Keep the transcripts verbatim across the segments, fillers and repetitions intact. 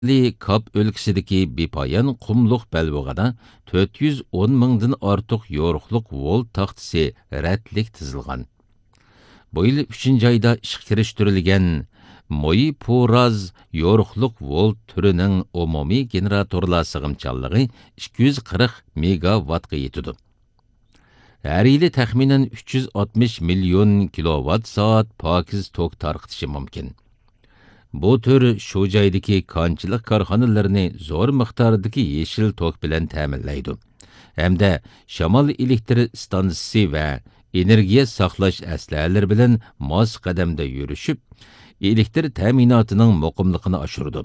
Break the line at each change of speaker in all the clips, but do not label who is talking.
Kap өлkىسىدىكى bepoyon qumluq belbog'ida to'rt yuz o'n mingdan ortiq yo'riqliq volt taxtasi rətlik tizilgan. Bu yil uchinchi oyda ishga kirishtirilgan Moyi Poraz yo'riqliq volt turining umumiy generatorlar sig'imchanligi ikki yuz qirq megawattga yetadi. Her yili taxminan uch yuz oltmish million kilowatt soat pokiz tok tarqitishi mumkin. Bu tür şu joydagi konchilik korxonalarini zo'r miqdordagi yeshil tok bilan ta'minlaydi. Hamda shamol elektr stansiyasi va energiya saqlash aslalari bilan mos qadamda yurishib, elektr ta'minotining muqimligini oshirdi.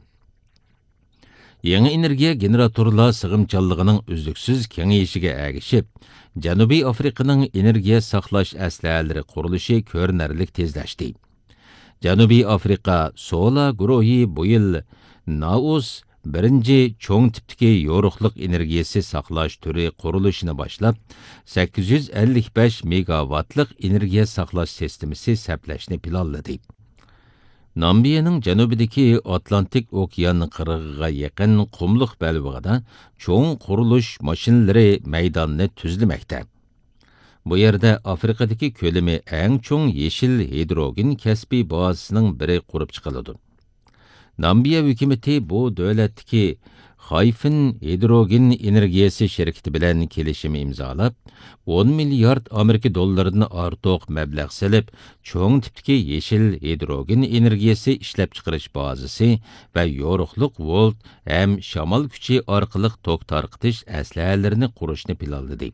Yangi energiya generatorlar sig'imchanligining uzluksiz kengayishiga ergishib, Janubiy Afrikaning energiya saqlash aslalari qurilishi ko'rinarli tezlashdi. Janubiy Afrika Sola guruhi bu yil Naus birinchi cho'ng tipdagi yo'riqliq energiyasi saqlash turi qurilishini boshlab, sakkiz yuz ellik besh megawattlik energiya saqlash sistemasi saplashni planladi. Nambiyaning janubidagi Atlantik okean qirg'iga yaqin qumliq belbog'ida cho'ng qurilish mashinalari maydonni tuzlamoqda. Bu yerda Afrikadagi ko'lami eng cho'ng yeshil hidrogen kasbiy bazasining biri qurib chiqiladi. Nambiya hukumati bu davlatdagi Hayfin hidrogen energiyasi shirkati bilan kelishim imzolab, o'n milliard Amerika dollaridan ortiq mablag' silib, cho'ng tipdagi yeshil hidrogen energiyasi ishlab chiqarish bazasi va yo'riqliq volt ham shamol kuchi orqali tok tarqitish aslalarini qurishni planladi.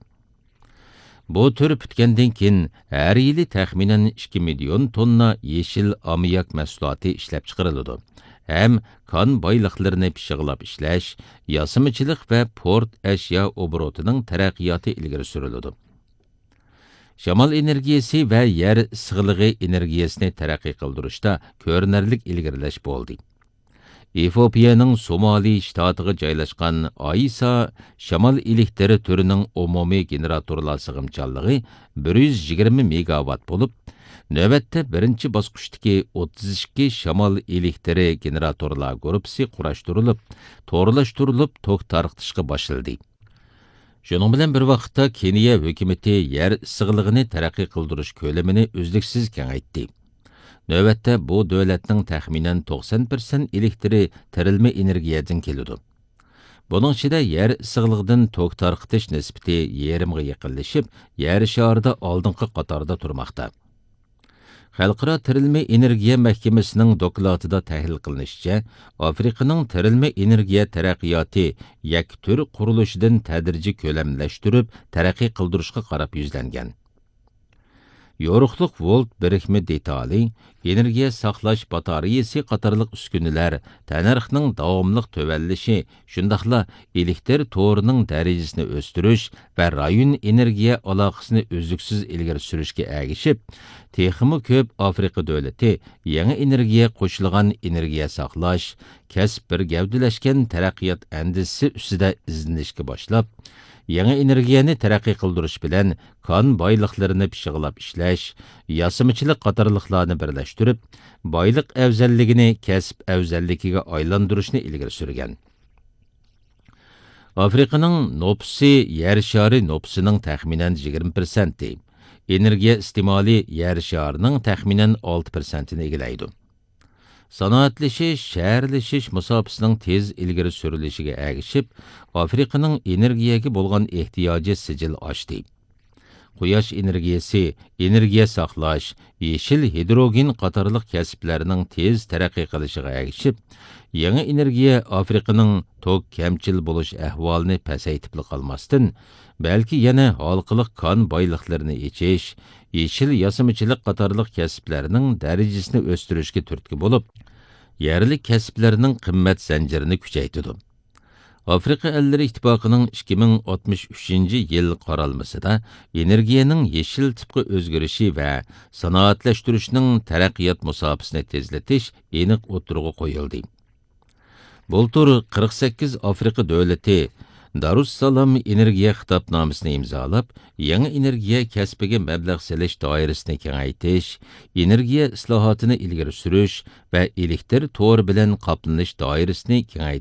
Bu tür bitgandan keyin har yili taxminan ikki million tonna yeshil ammiak mahsuloti ishlab chiqariladi. Hem kan boyliqlarini pishig'lab ishlash, yasimichilik va port ashyo oborotining taraqqiyoti ilgari suriladi. Shamol energiyasi va yer issiqligi energiyasini taraqqiy qildirishda ko'rinarli ilgarilash bo'ldi. Efiopiyaning Somali shtatiga joylashgan Aysa shamol elektri turining umumiy generatorlar sig'imchanligi bir yuz yigirma megawatt bo'lib, navbatda birinchi bosqichdagi o'ttiz ikki shamol elektri generatorlar guruhi qurashtirilib, to'g'rilashtirilib, tok tarqitishga boshlandi. Shuning bilan bir vaqtda Keniya hukumati yer issiqligini taraqqiy qildirish ko'lamini uzluksiz kengaytdi. Növbətdə bu dövlətning təxminən to'qson foiz elektri tirilmə energiyadan keladi. Bunun içində yer issiqligidan tok tarqitish nisbati yerimga yaqinlashib, yer sharida oldingi qatorda turmoqda. Xalqaro tirilmə energiya mahkamasining dokladida tahlil qilinishicha, Afrikaning tirilmə energiya taraqqiyoti yaktur qurilishidan tadrijiy ko'lamlashtirib, taraqqiy qildirishga qarab yuzlangan. Yo'riqliq volt birikme detali, energiya saqlash batareyasi qatorliq uskunalar, tanarxning davomliq tövallishi, shundaqla elektr to'rining darajasini o'stirish va rayon energiya aloqasini uzluksiz ilgari surishga ergishib, texmi ko'p Afrika davlati yangi energiya qo'shilgan energiya saqlash, kasb bir gavdalashgan taraqqiyot andisi ustida izlanishga boshlab, yangi energiyani taraqqiy qildirish bilan kon boyliqlarini pishig'lab ishlash, yasimichilik qatorliqlarni birlashtirib, boyliq afzalligini kasb afzalligiga aylantirishni ilgari surgan. Afrikaning nopsi yer shari nopsining taxminan yigirma foiz, energiya iste'moli yer sharining taxminan olti foizini egallaydi. Sanoatlashish, shaharlashish musofasining tez ilgari surilishiga ergishib, Afrikaning energiyaga bo'lgan ehtiyoji sijil oshdi. Quyosh energiyasi, energiya saqlash, yeshil hidrogen qatorliq kasblarning tez taraqqiy qilishiga ergishib, yangi energiya Afrikaning tok kamchil bo'lish ahvolini pasaytib qolmasdan, balki yana halqiliq kon boyliqlarini ichish, yeshil yasimichilik qatorliq kasblarning darajasini o'stirishga turtki bo'lib, yerlik kasblarning qimmat zanjirini kuchaytirdi. Afrika Ellari İttifoqining ikki ming oltmish uchinchi yil qaralmasida energiyaning yeshil tipga o'zgarishi va sanoatlashtirishning taraqqiyot musofasini tezlatish aniq o'tirg'i qo'yildi. Bultur qirq sakkiz Afrika davlati Darussalam energiya xitobnomasini imzolab, yangi energiya kasbiga mablag' selish doirasini kengaytirish, energiya islohotini ilgari surish va elektr to'ri bilan qoplanish doirasini kengaytirish